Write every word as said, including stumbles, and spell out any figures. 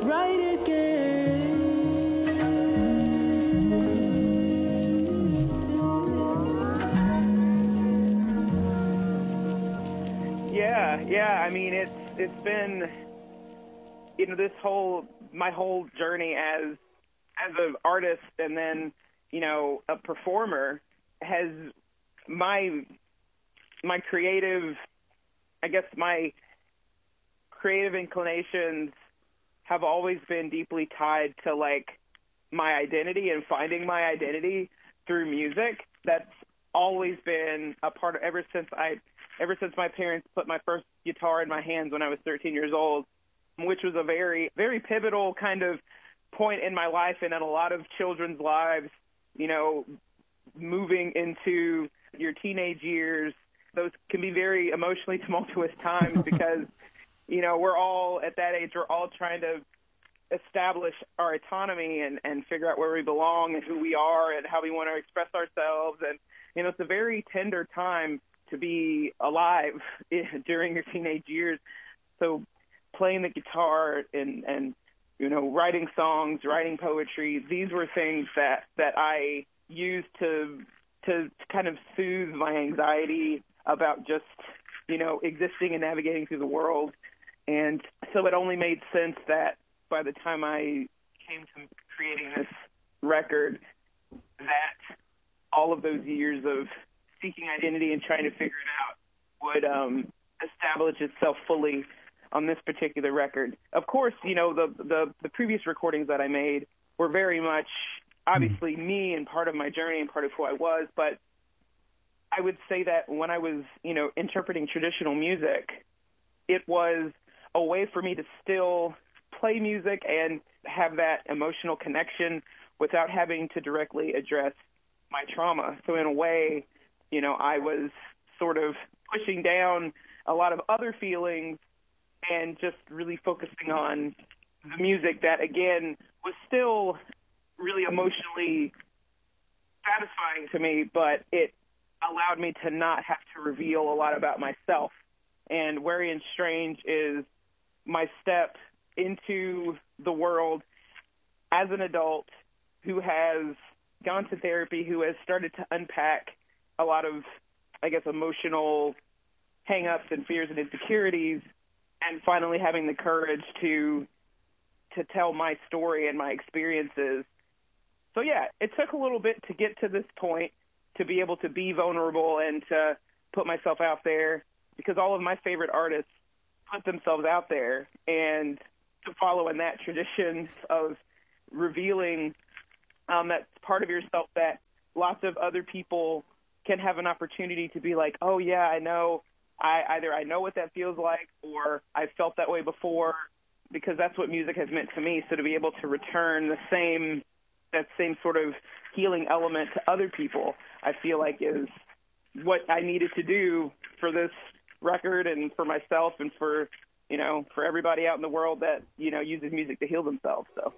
right again. Yeah, yeah. I mean, it's it's been, you know, this whole my whole journey as as an artist and then, you know, a performer has my my creative, I guess my creative inclinations have always been deeply tied to like my identity and finding my identity through music. That's always been a part of ever since I ever since my parents put my first guitar in my hands when I was thirteen years old, which was a very, very pivotal kind of point in my life and in a lot of children's lives, you know, moving into your teenage years. Those can be very emotionally tumultuous times because, you know, we're all at that age, we're all trying to establish our autonomy and, and figure out where we belong and who we are and how we want to express ourselves. And, you know, it's a very tender time to be alive during your teenage years. So playing the guitar and, and, you know, writing songs, writing poetry, these were things that, that I used to, to kind of soothe my anxiety about just, you know, existing and navigating through the world. And so it only made sense that by the time I came to creating this record, that all of those years of seeking identity and trying to figure it out would um, establish itself fully on this particular record. Of course, you know, the, the the previous recordings that I made were very much obviously me and part of my journey and part of who I was, but I would say that when I was, you know, interpreting traditional music, it was a way for me to still play music and have that emotional connection without having to directly address my trauma. So in a way, you know, I was sort of pushing down a lot of other feelings and just really focusing on the music that, again, was still really emotionally satisfying to me, but it allowed me to not have to reveal a lot about myself. And Wary and Strange is my step into the world as an adult who has gone to therapy, who has started to unpack a lot of, I guess, emotional hang-ups and fears and insecurities, and finally having the courage to to tell my story and my experiences. So, yeah, it took a little bit to get to this point, to be able to be vulnerable and to put myself out there, because all of my favorite artists put themselves out there, and to follow in that tradition of revealing um, that part of yourself that lots of other people can have an opportunity to be like, oh, yeah, I know, I either I know what that feels like or I've felt that way before, because that's what music has meant to me. So to be able to return the same, that same sort of healing element to other people, I feel like is what I needed to do for this record and for myself and for, you know, for everybody out in the world that, you know, uses music to heal themselves. So